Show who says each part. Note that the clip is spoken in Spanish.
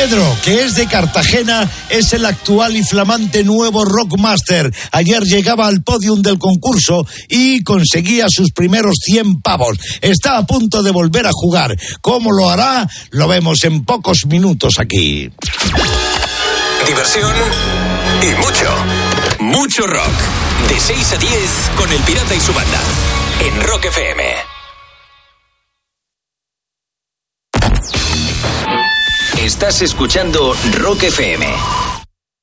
Speaker 1: Pedro, que es de Cartagena, es el actual y flamante nuevo Rockmaster. Ayer llegaba al podium del concurso y conseguía sus primeros 100 pavos. Está a punto de volver a jugar. ¿Cómo lo hará? Lo vemos en pocos minutos aquí.
Speaker 2: Diversión y mucho rock. De 6 a 10 con El Pirata y su banda. En Rock FM. Estás escuchando Rock FM.